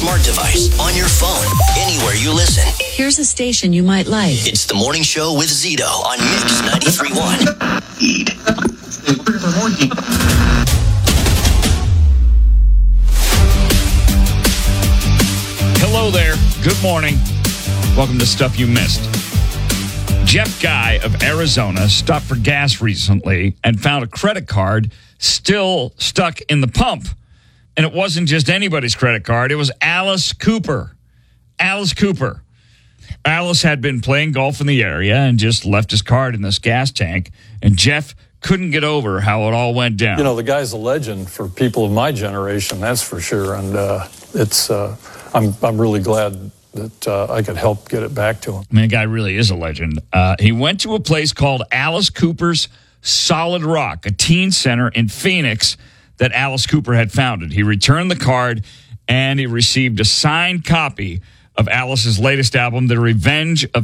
smart device, on your phone, anywhere you listen. Here's a station you might like. It's The Morning Show with Zito on Mix 93.1. Hello there. Good morning. Welcome to Stuff You Missed. Jeff Guy of Arizona stopped for gas recently and found a credit card still stuck in the pump. And it wasn't just anybody's credit card. It was Alice Cooper. Alice Cooper. Alice had been playing golf in the area and just left his card in this gas tank. And Jeff couldn't get over how it all went down. You know, the guy's a legend for people of my generation, that's for sure. And I'm really glad that I could help get it back to him. I mean, the guy really is a legend. He went to a place called Alice Cooper's Solid Rock, a teen center in Phoenix that Alice Cooper had founded. He returned the card, and he received a signed copy of Alice's latest album, The Revenge of